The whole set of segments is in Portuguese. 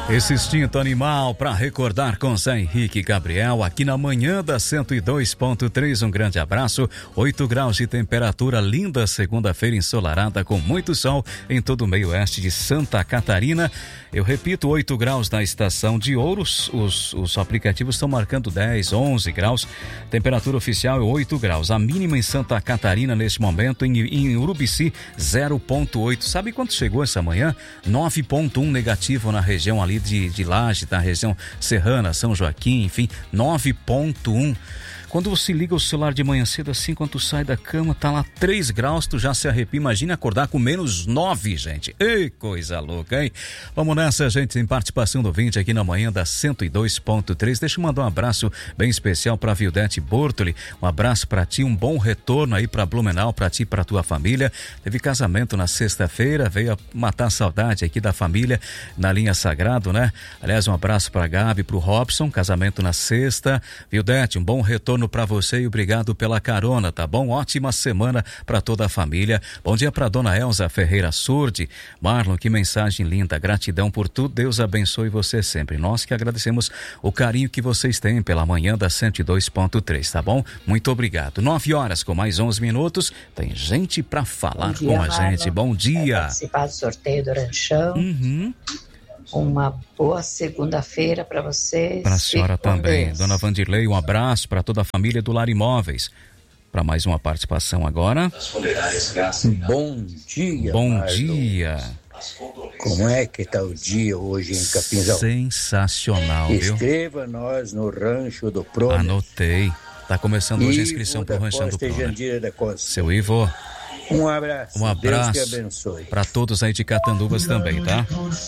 Esse instinto animal para recordar com Zé Henrique e Gabriel aqui na manhã da 102.3. Um grande abraço. 8 graus de temperatura, linda segunda-feira ensolarada com muito sol em todo o meio-oeste de Santa Catarina. Eu repito, 8 graus na estação de Ouros. Os aplicativos estão marcando 10, 11 graus. Temperatura oficial é 8 graus. A mínima em Santa Catarina neste momento, em Urubici, 0,8. Sabe quanto chegou essa manhã? 9,1 negativo na região ali de Laje, da região serrana, São Joaquim, enfim, 9,1. Quando você liga o celular de manhã cedo assim, quando tu sai da cama, tá lá 3 graus, tu já se arrepia. Imagina acordar com menos 9, gente. Ei, coisa louca, hein? Vamos nessa, gente, em participação do ouvinte aqui na manhã da 102.3. Deixa eu mandar um abraço bem especial pra Vildete Bortoli. Um abraço pra ti, um bom retorno aí pra Blumenau, pra ti e pra tua família. Teve casamento na sexta-feira, veio a matar a saudade aqui da família na linha Sagrado, né? Aliás, um abraço pra Gabi, pro Robson, casamento na sexta. Vildete, um bom retorno para você e obrigado pela carona, tá bom? Ótima semana para toda a família. Bom dia para dona Elza Ferreira Surdi. Marlon, que mensagem linda. Gratidão por tudo. Deus abençoe você sempre. Nós que agradecemos o carinho que vocês têm pela manhã da 102.3, tá bom? Muito obrigado. 9 horas com mais 11 minutos. Tem gente para falar dia, com a Marlon. Gente. Bom dia. Participar do sorteio do Ranchão. Uma boa segunda-feira para vocês. Para a senhora também. Deus. Dona Vandirlei, um abraço para toda a família do Lar Imóveis. Para mais uma participação agora. Bom dia. Bom Marlon. dia. Como é que está o dia hoje em Capinzal? Sensacional, viu? Inscreva nós no Rancho do Prones. Anotei. Tá começando hoje a inscrição para o Rancho do Prones. Seu Ivo. Um abraço. Um abraço. Deus te abençoe. Para todos aí de Catanduvas também, tá?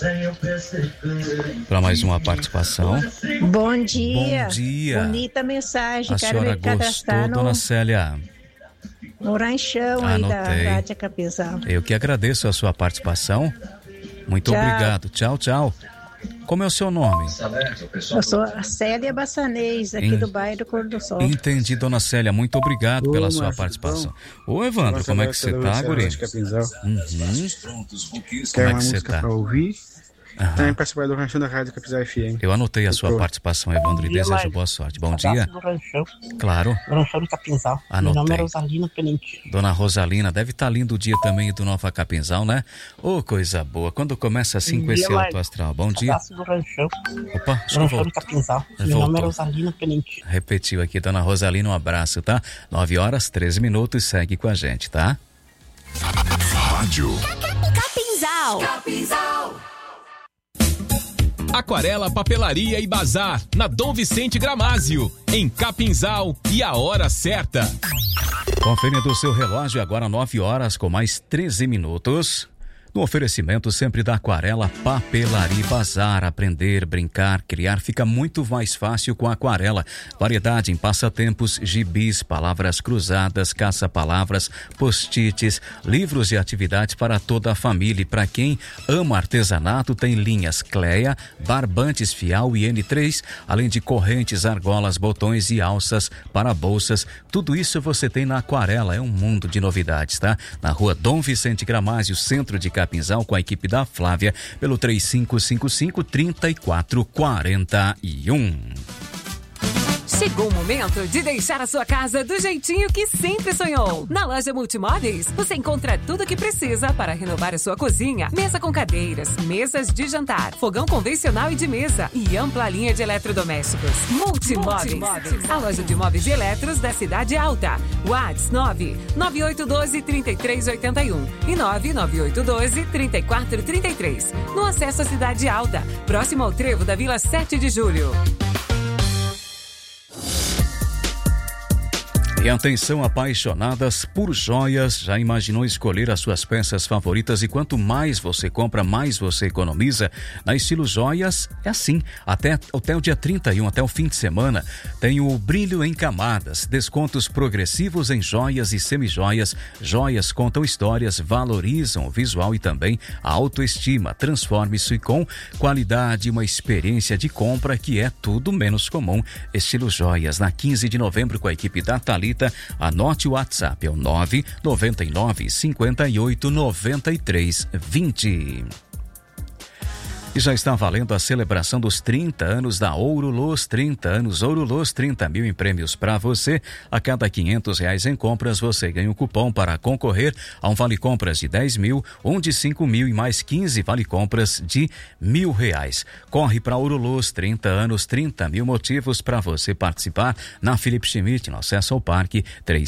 Para mais uma participação. Bom dia. Bom dia. Bonita mensagem. A Quero senhora me cadastrar gostou, dona Célia? No ranchão aí da Rádio Capinzal. Eu que agradeço a sua participação. Muito obrigado. Tchau, tchau. Como é o seu nome? Eu sou a Célia Bassanês, aqui do bairro do Cor do Sol. Entendi, dona Célia. Muito obrigado pela sua participação. Ô, Evandro, como é que você tá, guri? Quer uma música pra ouvir? Também participar do Ranchão da Rádio Capinzal FM. Eu anotei a sua participação, Evandro, e desejo boa sorte. Bom dia. Do Ranchão. Claro. Do Ranchão de Capinzal. Anotei. Meu nome é Rosalina Penente. Dona Rosalina, deve estar lindo o dia também do Nova Capinzal, né? Ô, coisa boa. Quando começa assim com esse alto astral. Bom dia. Do Ranchão. Opa, do Ranchão de Capinzal. Meu nome é Rosalina Penente. Repetiu aqui, Dona Rosalina, um abraço, tá? 9 horas, 13 minutos, segue com a gente, tá? Rádio Capinzal. Aquarela, Papelaria e Bazar, na Dom Vicente Gramásio, em Capinzal, e a hora certa. Conferindo o seu relógio, agora 9 horas com mais 13 minutos. No oferecimento sempre da Aquarela, Papelaria e Bazar. Aprender, brincar, criar fica muito mais fácil com a Aquarela. Variedade em passatempos, gibis, palavras cruzadas, caça-palavras, post-its, livros e atividades para toda a família. E para quem ama artesanato, tem linhas Cleia, barbantes Fial e N3, além de correntes, argolas, botões e alças para bolsas. Tudo isso você tem na Aquarela. É um mundo de novidades, tá? Na rua Dom Vicente Gramásio, centro de Capinzal, com a equipe da Flávia, pelo 3555-3441. Chegou o momento de deixar a sua casa do jeitinho que sempre sonhou. Na loja Multimóveis, você encontra tudo o que precisa para renovar a sua cozinha. Mesa com cadeiras, mesas de jantar, fogão convencional e de mesa e ampla linha de eletrodomésticos. Multimóveis. A loja de móveis e eletros da Cidade Alta. WhatsApp 99812-3381 e 99812-3433. No acesso à Cidade Alta, próximo ao trevo da Vila 7 de Julho. E atenção, apaixonadas por joias, já imaginou escolher as suas peças favoritas e quanto mais você compra, mais você economiza? Na Estilo Joias é assim, até o dia 31, até o fim de semana, tem o Brilho em Camadas, descontos progressivos em joias e semijoias. Joias contam histórias, valorizam o visual e também a autoestima. Transforme-se com qualidade e uma experiência de compra que é tudo menos comum. Estilo Joias, na 15 de novembro com a equipe da Thalita. Anote o WhatsApp, é o 999 58 93 20. E já está valendo a celebração dos 30 anos da Ouro Luz. 30 anos, Ouro Luz, 30 mil em prêmios para você. A cada R$500 em compras, você ganha um cupom para concorrer a um vale-compras de 10 mil, um de 5 mil e mais 15 vale-compras de R$1.000. Corre para Ouro Luz, 30 anos, 30 mil motivos para você participar na Felipe Schmidt, no acesso ao parque,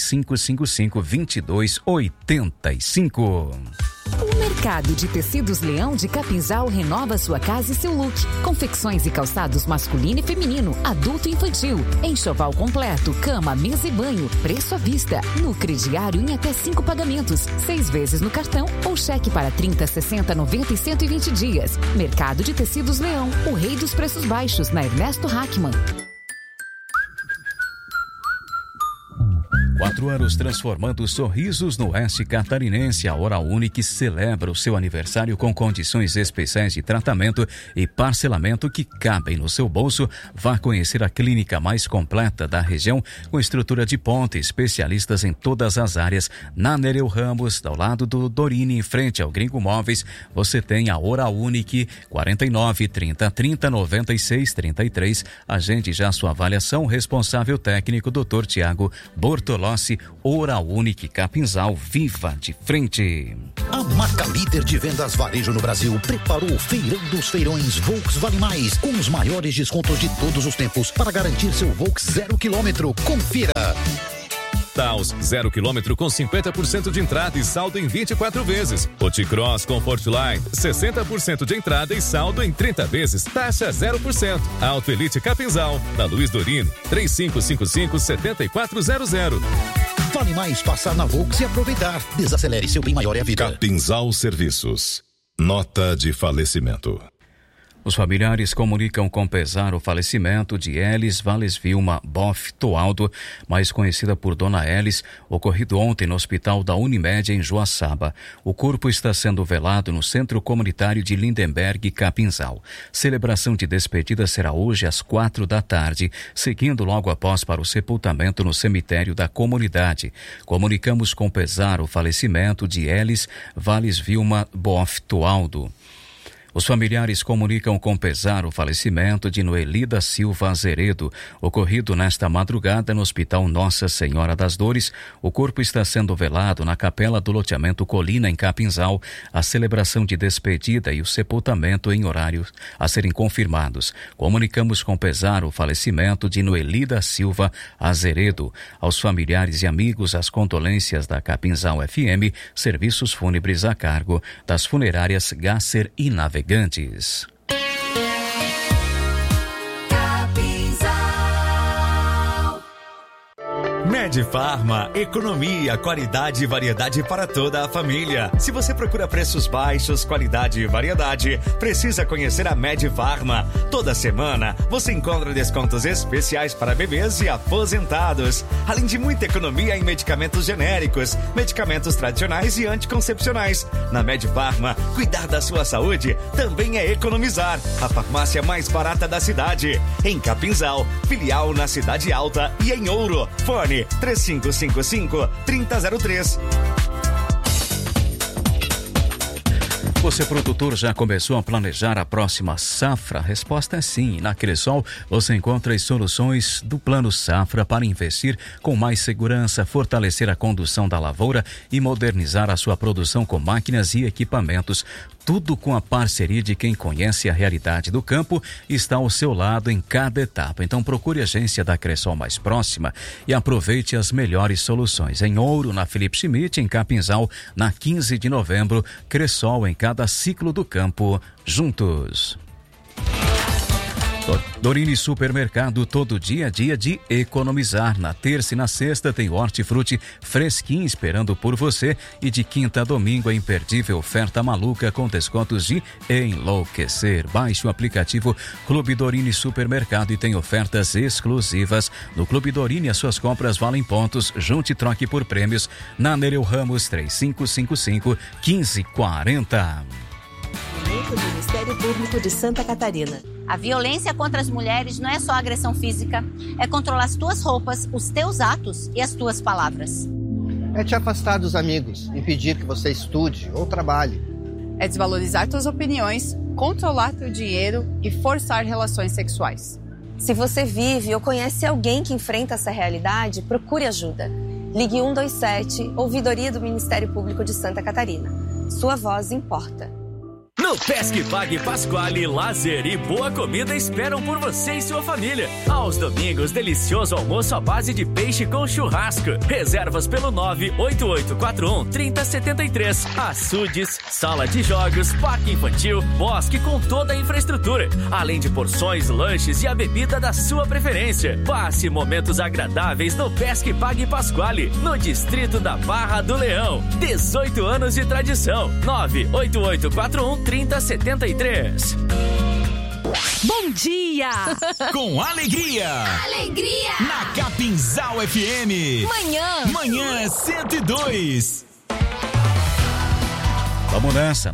3555-2285. O Mercado de Tecidos Leão de Capinzal renova sua casa e seu look. Confecções e calçados masculino e feminino, adulto e infantil. Enxoval completo, cama, mesa e banho. Preço à vista. No crediário em até 5 pagamentos. 6 vezes no cartão ou cheque para 30, 60, 90 e 120 dias. Mercado de Tecidos Leão, o rei dos preços baixos, na Ernesto Hackman. 4 anos transformando sorrisos no Oeste Catarinense. A Oral Unique celebra o seu aniversário com condições especiais de tratamento e parcelamento que cabem no seu bolso. Vá conhecer a clínica mais completa da região, com estrutura de ponta, especialistas em todas as áreas. Na Nereu Ramos, ao lado do Dorini, em frente ao Gringo Móveis, você tem a Oral Unique, 49 30 30 96 33. Agende já sua avaliação. Responsável técnico, Dr. Tiago Bortolossi. Oral Unique Capinzal, viva de frente. A marca líder de vendas varejo no Brasil preparou o Feirão dos Feirões Volks Vale Mais, com os maiores descontos de todos os tempos para garantir seu Volks 0 km. Confira. Taos 0 km com 50% de entrada e saldo em 24 vezes. O T-Cross Comfortline 60% de entrada e saldo em 30 vezes, taxa 0%. Auto Elite Capinzal, na Luiz Dorino, 3555-7400. Vale mais passar na Volks e aproveitar. Desacelere, seu bem maior é a vida. Capinzal Serviços. Nota de falecimento. Os familiares comunicam com pesar o falecimento de Elis Vales Vilma Boff Toaldo, mais conhecida por Dona Elis, ocorrido ontem no hospital da Unimed em Joaçaba. O corpo está sendo velado no Centro Comunitário de Lindenberg, Capinzal. Celebração de despedida será hoje às 16h, seguindo logo após para o sepultamento no cemitério da comunidade. Comunicamos com pesar o falecimento de Elis Vales Vilma Boff Toaldo. Os familiares comunicam com pesar o falecimento de Noeli da Silva Azeredo, ocorrido nesta madrugada no Hospital Nossa Senhora das Dores. O corpo está sendo velado na capela do loteamento Colina, em Capinzal. A celebração de despedida e o sepultamento em horários a serem confirmados. Comunicamos com pesar o falecimento de Noeli da Silva Azeredo. Aos familiares e amigos, as condolências da Capinzal FM, serviços fúnebres a cargo das funerárias Gasser e Navegantes. Medfarma, economia, qualidade e variedade para toda a família. Se você procura preços baixos, qualidade e variedade, precisa conhecer a Medfarma. Toda semana você encontra descontos especiais para bebês e aposentados, além de muita economia em medicamentos genéricos, medicamentos tradicionais e anticoncepcionais. Na Medfarma, cuidar da sua saúde também é economizar. A farmácia mais barata da cidade. Em Capinzal, filial na Cidade Alta e em Ouro. Fone 3555-3003. Você, produtor, já começou a planejar a próxima safra? A resposta é sim. Na Cressol, você encontra as soluções do Plano Safra para investir com mais segurança, fortalecer a condução da lavoura e modernizar a sua produção com máquinas e equipamentos. Tudo com a parceria de quem conhece a realidade do campo e está ao seu lado em cada etapa. Então procure a agência da Cressol mais próxima e aproveite as melhores soluções. Em Ouro, na Felipe Schmidt, em Capinzal, na 15 de novembro, Cressol em cada ciclo do campo, juntos. Dorini Supermercado, todo dia é dia de economizar. Na terça e na sexta tem hortifruti fresquinho esperando por você, e de quinta a domingo a imperdível oferta maluca com descontos de enlouquecer. Baixe o aplicativo Clube Dorini Supermercado e tem ofertas exclusivas. No Clube Dorini as suas compras valem pontos. Junte e troque por prêmios na Nereu Ramos 3555-1540. Do Ministério Público de Santa Catarina. A violência contra as mulheres não é só agressão física, é controlar as tuas roupas, os teus atos e as tuas palavras. É te afastar dos amigos, impedir que você estude ou trabalhe. É desvalorizar tuas opiniões controlar teu dinheiro e forçar relações sexuais. Se você vive ou conhece alguém que enfrenta essa realidade, procure ajuda. Ligue 127, Ouvidoria do Ministério Público de Santa Catarina. Sua voz importa. No Pesque Pague Pasquale, lazer e boa comida esperam por você e sua família. Aos domingos, delicioso almoço à base de peixe com churrasco. Reservas pelo 98841-3073. Açudes, sala de jogos, parque infantil, bosque com toda a infraestrutura. Além de porções, lanches e a bebida da sua preferência. Passe momentos agradáveis no Pesque Pague Pasquale, no distrito da Barra do Leão. 18 anos de tradição. 98841-3073. Bom dia! Com alegria! Alegria! Na Capinzal FM! Manhã 102! Vamos nessa,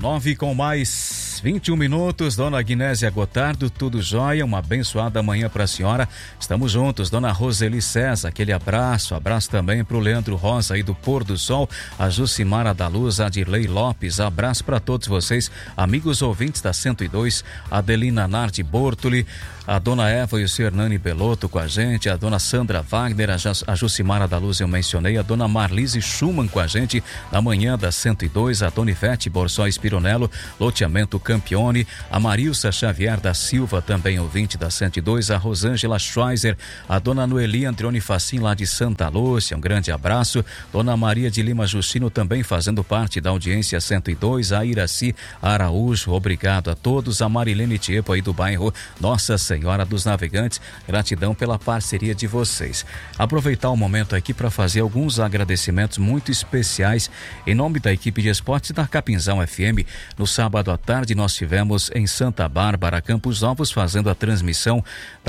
9:21 minutos, Dona Guinésia Gotardo, tudo jóia, uma abençoada manhã para a senhora. Estamos juntos, Dona Roseli César, aquele abraço também para o Leandro Rosa aí do Pôr do Sol, a Jucimara da Luz, a Dirley Lopes, abraço para todos vocês, amigos ouvintes da 102, a Adelina Nardi Bortoli, a Dona Eva e o senhor Hernani Belotto com a gente, a Dona Sandra Wagner, a Jucimara da Luz eu mencionei, a Dona Marlise Schumann com a gente na manhã da 102, a Dona Ivete Borsóis Pironello, loteamento Campione, a Marilsa Xavier da Silva, também ouvinte da 102, a Rosângela Schweizer, a Dona Noeli Andrione Facim lá de Santa Lúcia, um grande abraço, Dona Maria de Lima Justino também fazendo parte da audiência 102, a Iraci Araújo, obrigado a todos, a Marilene Tiepo aí do bairro Nossa Senhora dos Navegantes, gratidão pela parceria de vocês. Aproveitar o momento aqui para fazer alguns agradecimentos muito especiais em nome da equipe de esportes da Capinzal FM. No sábado à tarde nós tivemos em Santa Bárbara, Campos Novos, fazendo a transmissão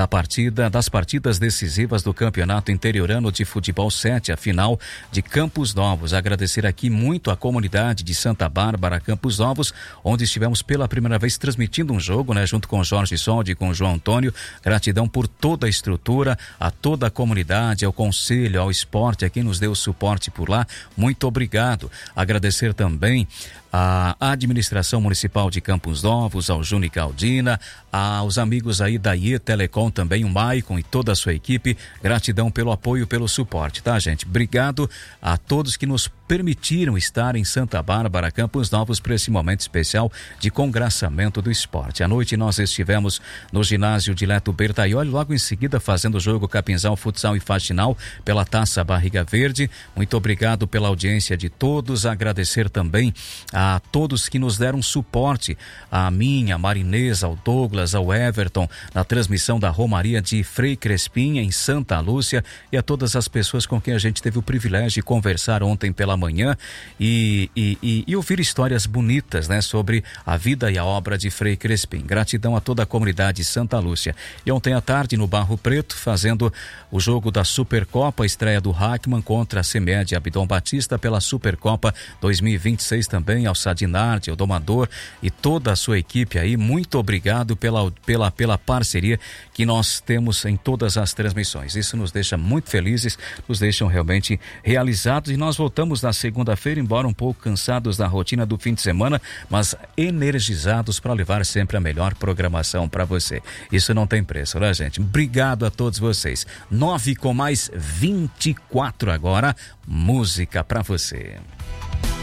das partidas decisivas do Campeonato Interiorano de Futebol 7, a final de Campos Novos. Agradecer aqui muito a comunidade de Santa Bárbara, Campos Novos, onde estivemos pela primeira vez transmitindo um jogo, né, junto com Jorge Soldi e com João Antônio. Gratidão por toda a estrutura, a toda a comunidade, ao conselho, ao esporte, a quem nos deu o suporte por lá. Muito obrigado. Agradecer também a administração municipal de Campos Novos, ao Júnior Caldina, aos amigos aí da IE Telecom também, o Maicon e toda a sua equipe. Gratidão pelo apoio, pelo suporte, tá, gente? Obrigado a todos que nos permitiram estar em Santa Bárbara, Campos Novos, para esse momento especial de congraçamento do esporte. À noite nós estivemos no ginásio Dileto Bertaioli, logo em seguida fazendo o jogo Capinzal Futsal e Faxinal pela Taça Barriga Verde. Muito obrigado pela audiência de todos, agradecer também a todos que nos deram suporte, a mim, a Marinesa, ao Douglas, ao Everton, na transmissão da Romaria de Frei Crespim em Santa Lúcia, e a todas as pessoas com quem a gente teve o privilégio de conversar ontem pela manhã e ouvir histórias bonitas, né, sobre a vida e a obra de Frei Crespim. Gratidão a toda a comunidade de Santa Lúcia. E ontem à tarde no Barro Preto, fazendo o jogo da Supercopa, estreia do Hackman contra a CEMED Abdon Batista pela Supercopa 2026 também, ao Sadinardi, ao Domador e toda a sua equipe aí. Muito obrigado pela parceria que nós temos em todas as transmissões. Isso nos deixa muito felizes, nos deixam realmente realizados, e nós voltamos na segunda-feira, embora um pouco cansados da rotina do fim de semana, mas energizados para levar sempre a melhor programação para você. Isso não tem preço, né, gente? Obrigado a todos vocês. 9:24 agora, música para você.